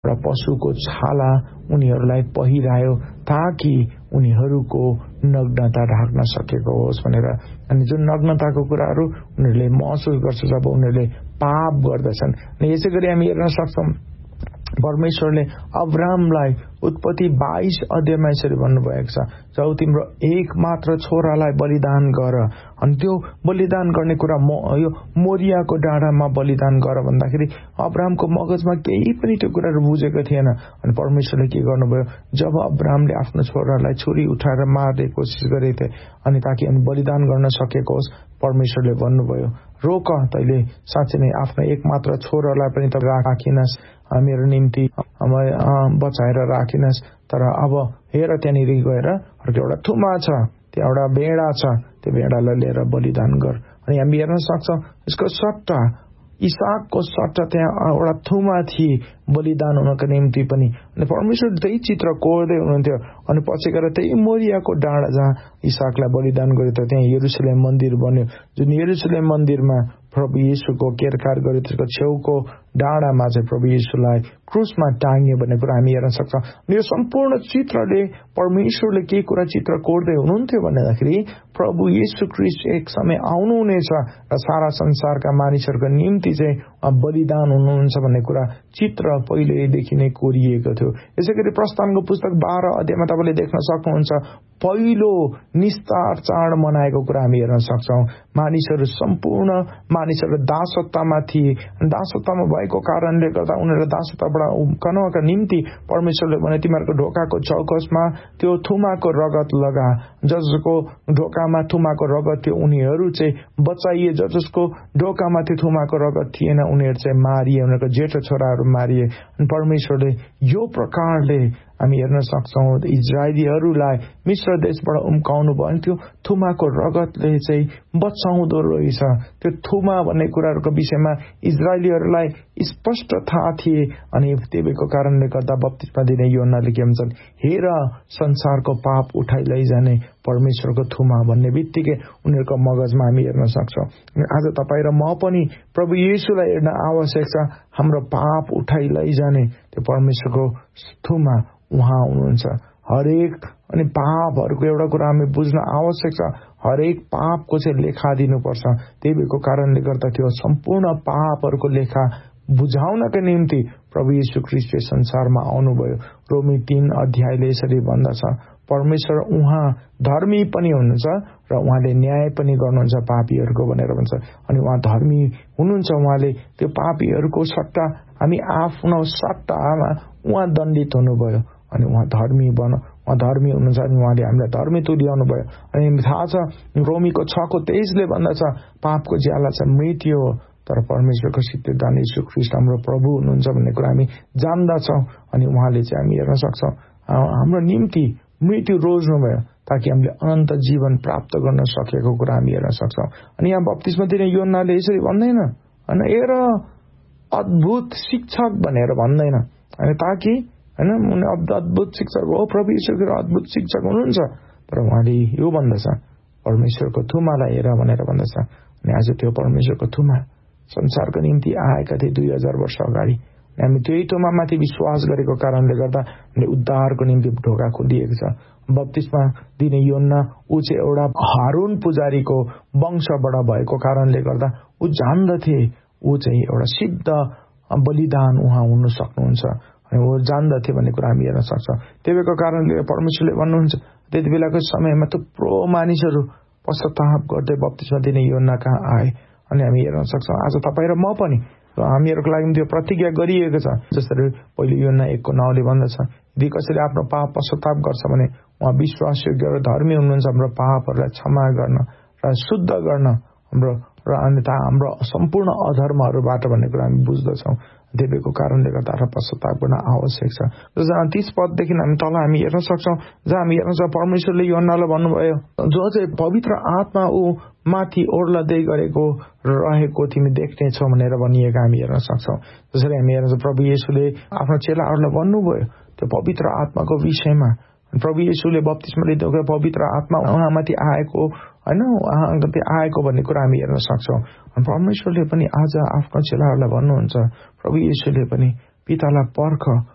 एउटा पशुको छाला उनीहरूलाई पहिरायो ताकि उनीहरूको नग्नता ढाक्न सकेको होस् भनेर। अनि जुन नग्नताको कुराहरू उनीहरूले महसुस गर्छ जब उनीहरूले पाप गर्दछन्। अनि यसै गरी हामी हेर्न सक्छौं परमेश्वरले अब्राहमलाई उत्पत्ति 22 अध्यायमा यसरी भन्नुभएको छ, जाऊ तिम्रो एकमात्र छोरालाई बलिदान गर। अनि त्यो बलिदान गर्ने कुरा यो मोरियाको डाँडामा बलिदान गर भन्दाखेरि अब्राहमको मगजमा केही पनि त्यो कुराहरू बुझेको थिएन। अनि परमेश्वरले के गर्नुभयो, जब अब्राहमले आफ्नो छोरालाई छुरी उठाएर मार्ने कोसिस गरेको थिए अनि ताकि बलिदान गर्न सकेको होस्, परमेश्वरले भन्नुभयो रोक, तैले साँच्चै नै आफ्नो एकमात्र छोरालाई पनि त राखिनस्, मेरो निम्ति बचाएर राखिनस्। तर अब हेर त्यहाँनिर गएर अर्को एउटा थुमा छ, त्यहाँ एउटा भेडा छ, त्यो भेडालाई लिएर बलिदान गर। अनि हामी हेर्न सक्छौं यसको सट्टा इसाकको सट्टा त्यहाँ एउटा थुमा थिए बलिदान हुनको निम्ति पनि। अनि परमेश्वर त्यही चित्र कोर्दै हुनुहुन्थ्यो। अनि पछि गएर त्यही मोरियाको डाँडा जहाँ इसाकलाई बलिदान गर्यो त त्यहाँ यरुशलेम मन्दिर बन्यो, जुन यरुशलेम मन्दिरमा प्रभु येशूको केरकार गर्यो। त्यसको छेउको डाँडामा चाहिँ प्रभु येशूलाई क्रुसमा टाङ्गियो भन्ने कुरा हामी हेर्न सक्छौं। यो सम्पूर्ण चित्रले परमेश्वरले के कुरा चित्र कोर्दै हुनुहुन्थ्यो भन्दाखेरि प्रभु येशू ख्रीष्ट एक समय आउनुहुनेछ र सारा संसारका मानिसहरूको निम्ति चाहिँ बलिदान हुनुहुन्छ भन्ने कुरा चित्र पहिलेदेखि नै कोरिएको थियो। यसैगरी प्रस्थानको पुस्तक 12 अध्यायमा तपाईँले देख्न सक्नुहुन्छ पहिलो निस्तार चाड मनाएको कुरा हामी हेर्न सक्छौं। मानिसहरू सम्पूर्ण मानिसहरू दासत्वमा थिए। दासत्वमा भएको कारणले गर्दा उनीहरू दासत्वबाट उम्कनका निम्ति परमेश्वरले भने तिमीहरूको ढोकाको चौकसमा त्यो थुमाको रगत लगा। जसको ढोकामा थुमाको रगत थियो उनीहरू चाहिँ बचाइए, जसको ढोकामा त्यो थुमाको रगत थिएन उनीहरू चाहिँ मारिए, उनीहरूको जेठो छोराहरू मारिए। अनि परमेश्वरले यो प्रकारले हामी हेर्न सक्छौं इजरायलीहरूलाई मिश्र देशबाट उम्काउनु भयो। त्यो थुमाको रगतले चाहिँ बचाउँदो रहेछ। त्यो थुमा भन्ने कुराहरूको विषयमा इजरायलीहरूलाई स्पष्ट थाहा थिए। अनि त्यही कारणले गर्दा बप्तिस्मा दिने यूहन्नाले के भन्छन्, हेर संसारको पाप उठाइ लैजाने परमेश्वरको थुमा भन्ने बित्तिकै उनीहरूको मगजमा हामी हेर्न सक्छौं। आज तपाईँ र म पनि प्रभु येशूलाई हेर्न आवश्यक छ। हाम्रो पाप उठाइ लैजाने त्यो परमेश्वरको थुमा उहाँ हुनुहुन्छ। हरेक अनि पापहरूको एउटा कुरा हामी बुझ्न आवश्यक छ, हरेक पापको चाहिँ लेखा दिनुपर्छ। त्यही भएको कारणले गर्दा त्यो सम्पूर्ण पापहरूको लेखा बुझाउनका निम्ति प्रभु येशू ख्रीष्ट संसारमा आउनुभयो। रोमी 3 अध्यायले यसरी भन्दछ, परमेश्वर उहाँ धर्मी पनि हुनुहुन्छ र उहाँले न्याय पनि गर्नुहुन्छ पापीहरूको भनेर भन्छ। अनि उहाँ धर्मी हुनुहुन्छ, उहाँले त्यो पापीहरूको सट्टा हामी आफ्नो सट्टामा उहाँ दण्डित हुनुभयो। अनि उहाँ धर्मी उहाँ धर्मी हुनुहुन्छ अनि उहाँले हामीलाई धर्मी तुल्याउनु भयो। अनि थाहा छ रोमीको 6:23ले भन्दछ पापको ज्याला चाहिँ मृत्यु हो, तर परमेश्वरको सिद्धदान येशू ख्रीष्ट हाम्रो प्रभु हुनुहुन्छ भन्ने कुरा हामी जान्दछौँ। अनि उहाँले चाहिँ हामी हेर्न सक्छौँ हाम्रो निम्ति मृत्यु रोज्नु भयो ताकि हामीले अनन्त जीवन प्राप्त गर्न सकेको कुरा हामी हेर्न सक्छौँ। अनि यहाँ बप्तिस्मा दिने यूहन्नाले यसरी भन्दैन, हैन हेर अद्भुत शिक्षक भनेर भन्दैन, अनि ताकि हैन उनी अद्भुत शिक्षक हो, प्रभु येशूको अद्भुत शिक्षक हुनुहुन्छ, तर उहाँले यो भन्दछ परमेश्वरको थुमालाई हेर भनेर भन्दछ। अनि आज त्यो परमेश्वरको थुमा संसारको निम्ति आएका थिए 2000 वर्ष अगाडि। हामी त्यही थुमामाथि विश्वास गरेको कारणले गर्दा हामीले उद्धारको निम्ति ढोका खोलिएको छ। बप्तिस्मा दिने यूहन्ना ऊ चाहिँ एउटा हारून पुजारीको वंशबाट भएको कारणले गर्दा ऊ जान्दथे ऊ चाहिँ एउटा सिद्ध बलिदान उहाँ हुन सक्नुहुन्छ, अनि ऊ जान्दथे भन्ने कुरा हामी हेर्न सक्छौँ। त्यही कारणले परमेश्वरले भन्नुहुन्छ त्यति बेलाको समयमा थुप्रो मानिसहरू पश्चाताप गर्दै बप्तिस्मा दिने यूहन्ना कहाँ आए। अनि हामी हेर्न सक्छौँ आज तपाईँ र म पनि हामीहरूको लागि त्यो प्रतिज्ञा गरिएको छ। जसरी पहिले यूहन्ना 1:9ले भन्दछ, यदि कसैले आफ्नो पाप पश्चाताप गर्छ भने उहाँ विश्वासयोग्य र धर्मी हुनुहुन्छ हाम्रो पापहरूलाई क्षमा गर्न र शुद्ध गर्न हाम्रो र अन्यथा हाम्रो सम्पूर्ण अधर्महरूबाट भन्ने कुरा हामी बुझ्दछौँ। देवीको कारणले गर्दा पश्चाताप गर्न आवश्यक छ। जहाँ 30 पददेखि हामी तल हामी हेर्न सक्छौँ, जहाँ हामी हेर्न सक्छौँ परमेश्वरले यूहन्नालाई भन्नुभयो जो चाहिँ पवित्र आत्मा ऊ माथि ओर्लदै गरेको रहेको तिमी देख्नेछौ भनेर भनिएको हामी हेर्न सक्छौँ। जसरी हामी हेर्न प्रभु येशूले आफ्नो चेलाहरूलाई भन्नुभयो त्यो पवित्र आत्माको विषयमा। प्रभु येशूले बप्तिस्मा लिँदा पवित्र आत्मा उहाँमाथि आएको हैन, उहाँमाथि आएको भन्ने कुरा हामी हेर्न सक्छौँ। परमेश्वरले पनि आज आफ्नो चेलाहरूलाई भन्नुहुन्छ, प्रभु येशूले पनि पितालाई पर्ख